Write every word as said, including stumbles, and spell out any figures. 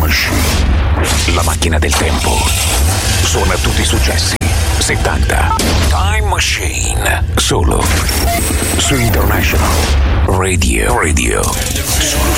Machine. La macchina del tempo. Suona tutti i successi. settanta. Time Machine. Solo su International Radio. Radio. Solo